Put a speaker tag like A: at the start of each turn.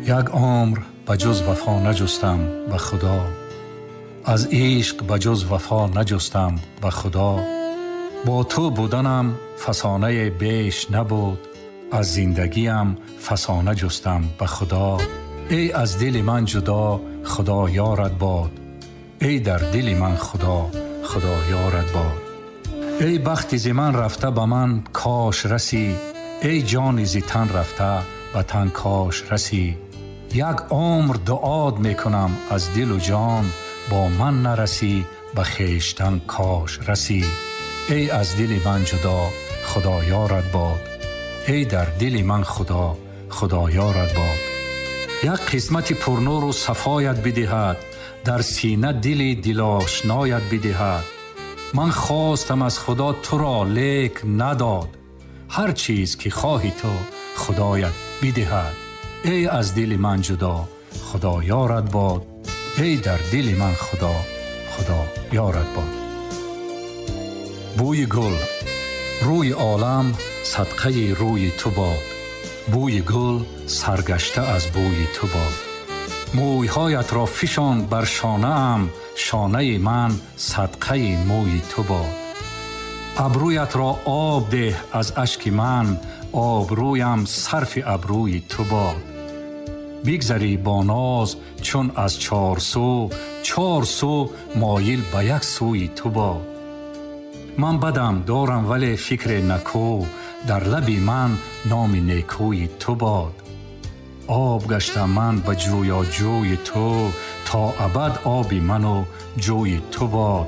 A: یک عمر به جز وفا نجستم به خدا، از عشق به جز وفا نجستم به خدا. با تو بودنم فسانه بیش نبود، از زندگیم فسانه جستم به خدا. ای از دل من جدا خدا یارت باد، ای در دل من خدا خدا یارت باد. ای بخت ز من رفته به من کاش رسی، ای جان ز تن رفته به تن کاش رسی. یک عمر دعات میکنم از دل و جان، با من نرسی به خویشتن کاش رسی. ای از دل من جدا خدا یارت باد، ای در دل من خدا خدا یارت باد. یک قسمت پرنور و صفایت بدهد، در سینه دل دلاشنایت بدهد. من خواستم از خدا تو را لیک نداد، هر چیز که خواهی تو خدایت بدهد. ای از دل من جدا خدا یارت باد، ای در دل من خدا خدا یارت باد. بوی گل روی عالم صدقه روی تو باد، بوی گل سرگشته از بوی تو باد. مویهایت را فشان بر شانه ام، شانه من صدقه موی تو باد. ابرویت را آب ده از اشک من، آبرویم صرف ابروی تو باد. بگذری با ناز چون از چار سو، چار سو مایل به یک سوی تو باد. من بدم دارم ولی فکر نکو، در لبی من نام نیکوی تو باد. آب گشتم من به جویا جوی تو، تا ابد آبی من و جوی تو باد.